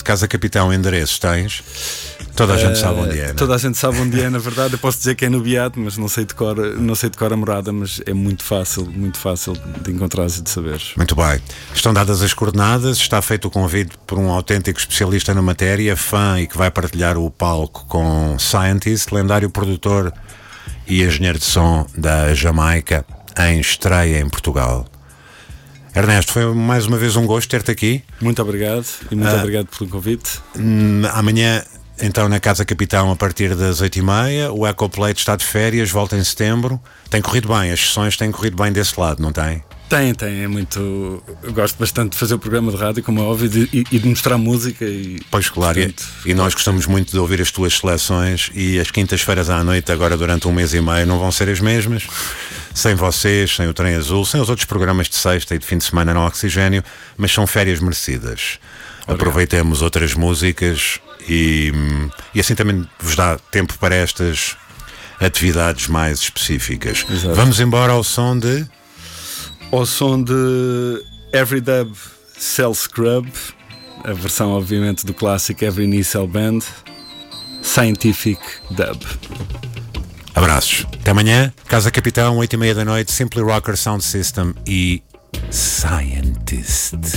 Casa Capitão, endereços tens? Toda a gente sabe onde é, Toda a gente sabe onde é, na verdade. Eu posso dizer que é no Beato, mas não sei de cor a morada, mas é muito fácil de encontrares e de saberes. Muito bem. Estão dadas as coordenadas, está feito o convite por um autêntico especialista na matéria, fã e que vai partilhar o palco com Scientist, lendário produtor e engenheiro de som da Jamaica, em estreia em Portugal. Ernesto, foi mais uma vez um gosto ter-te aqui. Muito obrigado e muito obrigado pelo convite. Amanhã, então, na Casa Capitão, a partir das 8h30, o Ecoplate está de férias, volta em setembro. Tem corrido bem, as sessões têm corrido bem desse lado, não tem? Tem, é muito. Eu gosto bastante de fazer o programa de rádio, como é óbvio, e de mostrar música. Pois, claro, portanto, e nós gostamos muito de ouvir as tuas seleções, e as quintas-feiras à noite, agora durante 1 mês e meio, não vão ser as mesmas. Sem vocês, sem o Trem Azul, sem os outros programas de sexta e de fim de semana no Oxigénio, mas são férias merecidas. Obrigado. Aproveitemos outras músicas e assim também vos dá tempo para estas atividades mais específicas. Exato. Vamos embora ao som de Every Dub Cell Scrub, a versão obviamente do clássico Every Knee Cell Band, Scientific Dub. Abraços. Até amanhã. Casa Capitão, 8h30 da noite, Simply Rocker Sound System e Scientist.